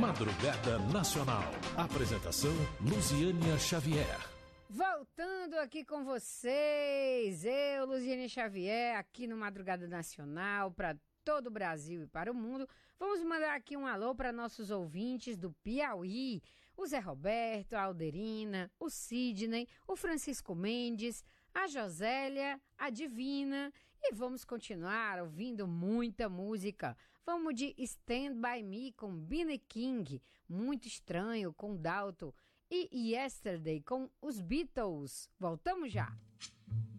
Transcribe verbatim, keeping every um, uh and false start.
Madrugada Nacional. Apresentação Luziânia Xavier. Voltando aqui com vocês, eu, Luziânia Xavier, aqui no Madrugada Nacional, para todo o Brasil e para o mundo. Vamos mandar aqui um alô para nossos ouvintes do Piauí, o Zé Roberto, a Alderina, o Sidney, o Francisco Mendes, a Josélia, a Divina, e vamos continuar ouvindo muita música. Vamos de Stand By Me com B King, Muito Estranho com Dalton, e Yesterday com os Beatles. Voltamos já!